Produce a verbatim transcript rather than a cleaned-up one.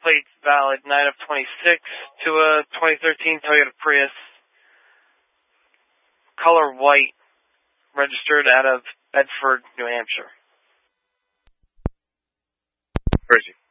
plates valid nine of twenty-six to a twenty thirteen Toyota Prius. Color white, registered out of Bedford, New Hampshire. Where is he?